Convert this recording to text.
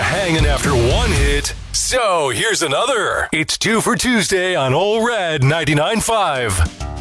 hanging after one hit. So here's another. It's 2 for Tuesday on Ole Red 99.5.